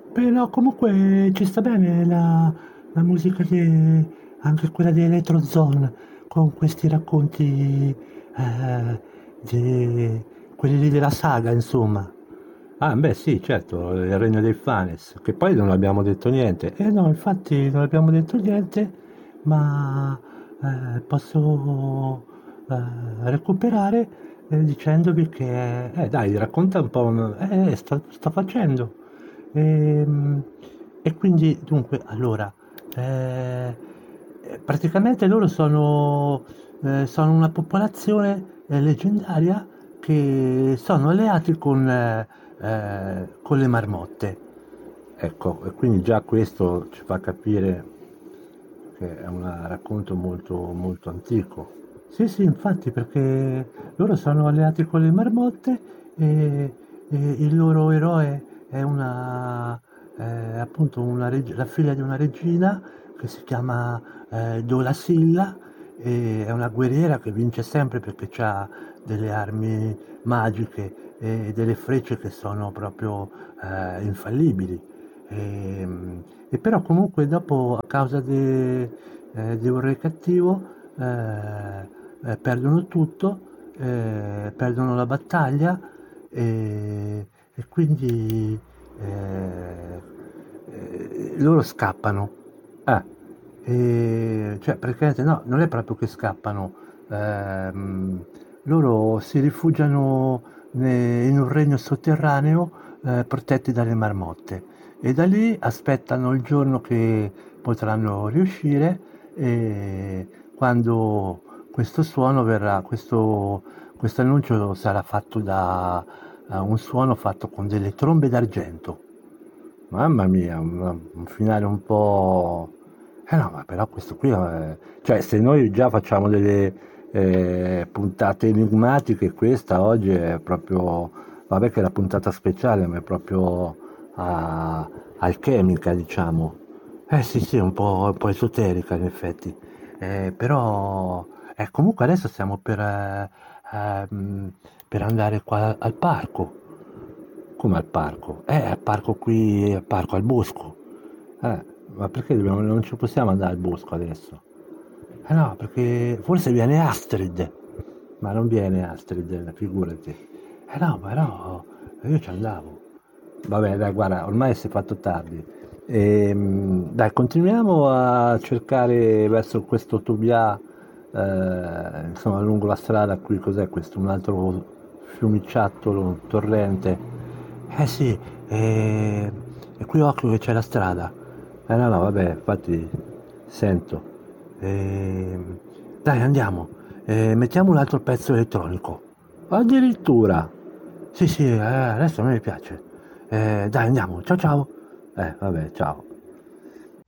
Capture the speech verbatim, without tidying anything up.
Però comunque ci sta bene la, la musica di, anche quella di Electrozone, con questi racconti eh, di quelli lì della saga, insomma. Ah, beh, sì, certo, il Regno dei Fanes, che poi non abbiamo detto niente. Eh no, infatti non abbiamo detto niente, ma eh, posso eh, recuperare eh, dicendovi che... Eh, dai, racconta un po'. un- Eh, sta, sta facendo. Ehm, E, quindi, dunque, allora, eh, eh, praticamente loro sono, eh, sono una popolazione eh, leggendaria che sono alleati con, eh, eh, con le marmotte. Ecco, e quindi già questo ci fa capire che è un racconto molto, molto antico. Sì, sì, infatti, perché loro sono alleati con le marmotte e, e il loro eroe è una, eh, appunto una reg- la figlia di una regina che si chiama eh, Dolasilla e è una guerriera che vince sempre perché ha delle armi magiche e delle frecce che sono proprio eh, infallibili. E, e però comunque dopo, a causa de- eh, di un re cattivo, eh, eh, perdono tutto, eh, perdono la battaglia e, e quindi eh, eh, loro scappano. Ah, E, cioè, praticamente no, non è proprio che scappano, ehm, loro si rifugiano ne- in un regno sotterraneo eh, protetti dalle marmotte e da lì aspettano il giorno che potranno riuscire e quando questo suono verrà, questo, questo annuncio sarà fatto da eh, un suono fatto con delle trombe d'argento. mamma mia, un, un finale un po'. Eh no, ma però questo qui è. Cioè, se noi già facciamo delle eh, puntate enigmatiche, questa oggi è proprio. Vabbè che è la puntata speciale, ma è proprio a- alchemica, diciamo. Eh sì, sì, un po', un po' esoterica in effetti. Eh, però eh, comunque adesso stiamo per, eh, ehm, per andare qua al parco. Come al parco. Eh, al parco qui, al parco, al bosco. Eh, ma perché dobbiamo- non ci possiamo andare al bosco adesso? Eh no, perché forse viene Astrid. Ma non viene Astrid, figurati. Eh no, però io ci andavo. Vabbè, dai, guarda, ormai si è fatto tardi. Ehm, dai, continuiamo a cercare verso questo Tobià, eh, insomma, lungo la strada qui, cos'è questo? Un altro fiumiciattolo, un torrente. Eh sì, e, e qui occhio che c'è la strada. Eh no, no, vabbè, infatti sento. E, dai, andiamo. E mettiamo un altro pezzo elettronico. Addirittura. Sì, sì, eh, adesso a me piace. Eh, dai, andiamo. Ciao ciao. Eh, vabbè, ciao.